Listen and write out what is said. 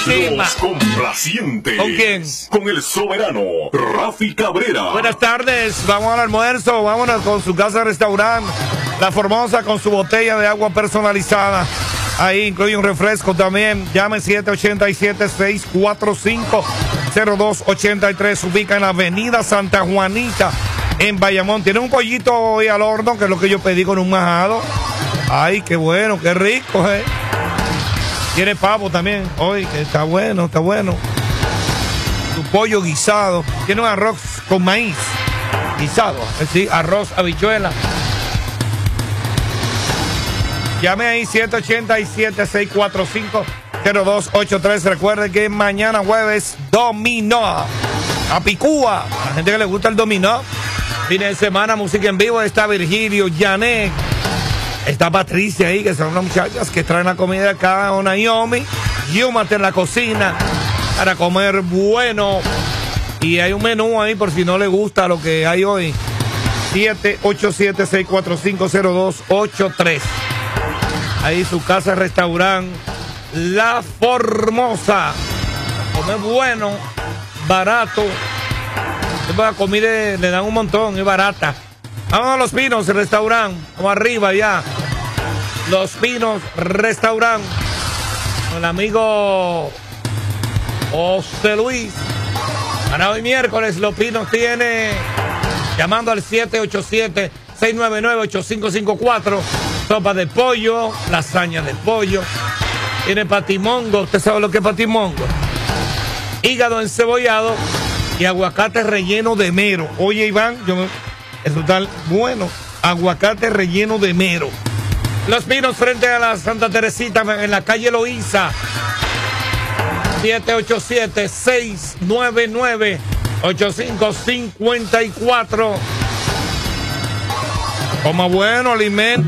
encima. Los complacientes. ¿Con quién? Con el soberano Rafi Cabrera. Buenas tardes, vamos al almuerzo, vámonos con su casa de restaurante, La Formosa, con su botella de agua personalizada. Ahí incluye un refresco también. Llame 787-645-0283. Ubica en la avenida Santa Juanita, en Bayamón. Tiene un pollito hoy al horno, que es lo que yo pedí con un majado. Ay, qué bueno, qué rico, Tiene pavo también hoy, que está bueno, está bueno. Su pollo guisado. Tiene un arroz con maíz guisado. Sí, arroz, habichuela. Llame ahí 787-645-0283. Recuerde que mañana jueves dominó. A Picúa. A la gente que le gusta el dominó. Fin de semana, música en vivo. Está Virgilio, Janet. Está Patricia ahí, que son unas muchachas que traen la comida acá. O Naomi. Yúmate en la cocina para comer bueno. Y hay un menú ahí por si no le gusta lo que hay hoy. 787-645-0283. Ahí su casa, restaurante La Formosa. Comer bueno, barato. La comida le dan un montón, es barata. Vamos a Los Pinos, restaurante. Vamos arriba ya. Los Pinos, restaurante. Con el amigo José Luis. Para hoy miércoles, Los Pinos tiene, llamando al 787-699-8554. Sopa de pollo, lasaña de pollo. Tiene patimongo. ¿Usted sabe lo que es patimongo? Hígado encebollado y aguacate relleno de mero. Oye, Iván, eso está bueno. Aguacate relleno de mero. Los Pinos frente a la Santa Teresita en la calle Loíza. 787-699-8554. Coma bueno, alimento.